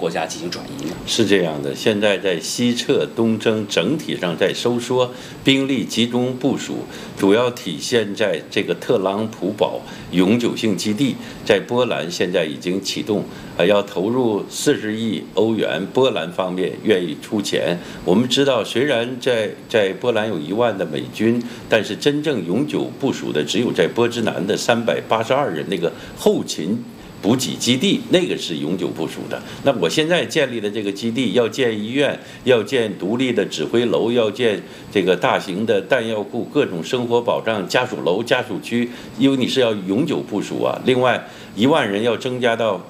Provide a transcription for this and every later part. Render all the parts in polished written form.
国家进行转移呢？ 是这样的，现在在西撤东征，整体上在收缩，兵力集中部署，主要体现在这个特朗普堡永久性基地，在波兰现在已经启动，要投入40亿欧元，波兰方面愿意出钱。我们知道，虽然在波兰有1万的美军，但是真正永久部署的只有在波兹南的382人那个后勤补给基地，那个是永久部署的。那我现在建立的这个基地，要建医院，要建独立的指挥楼，要建这个大型的弹药库，各种生活保障家属楼、家属区，因为你是要永久部署啊。另外，1万人要增加到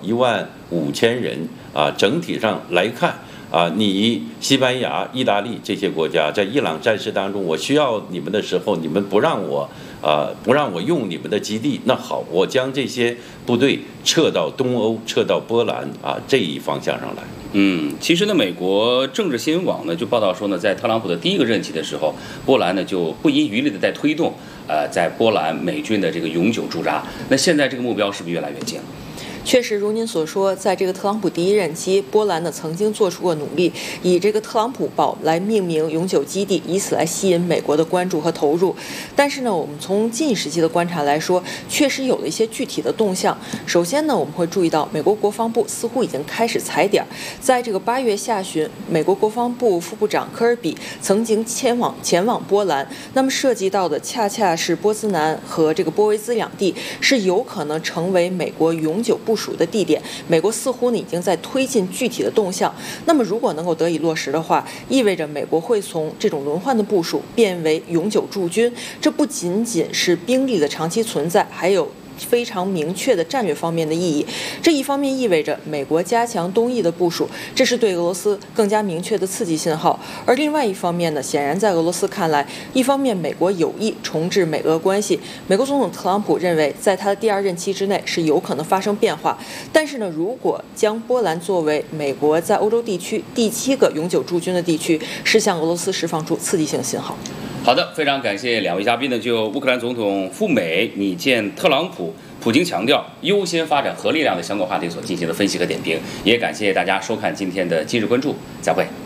15000人啊。整体上来看啊，你西班牙、意大利这些国家在伊朗战事当中，我需要你们的时候，你们不让我用你们的基地，那好，我将这些部队撤到东欧，撤到波兰啊这一方向上来。 其实呢，美国政治新闻网呢就报道说呢，在特朗普的第一个任期的时候，波兰呢就不遗余力的在推动在波兰美军的这个永久驻扎。那现在这个目标是不是越来越近了？ 确实如您所说，在这个特朗普第一任期，波兰呢曾经做出过努力，以这个特朗普堡来命名永久基地，以此来吸引美国的关注和投入。但是呢，我们从近时期的观察来说，确实有了一些具体的动向。首先呢，我们会注意到美国国防部似乎已经开始踩点，在这个8月下旬，美国国防部副部长科尔比曾经前往波兰，那么涉及到的恰恰是波兹南和这个波维兹两地，是有可能成为美国永久部署的地点。美国似乎呢已经在推进具体的动向。那么如果能够得以落实的话，意味着美国会从这种轮换的部署变为永久驻军。这不仅仅是兵力的长期存在，还有非常明确的战略方面的意义。这一方面意味着美国加强东翼的部署，这是对俄罗斯更加明确的刺激信号。而另外一方面呢，显然在俄罗斯看来，一方面美国有意重置美俄关系，美国总统特朗普认为在他的第2任期之内是有可能发生变化。但是呢，如果将波兰作为美国在欧洲地区第7个永久驻军的地区，是向俄罗斯释放出刺激性信号。 好的，非常感谢2位嘉宾呢，就乌克兰总统赴美拟见特朗普，普京强调优先发展核力量的相关话题所进行的分析和点评，也感谢大家收看今天的今日关注，再会。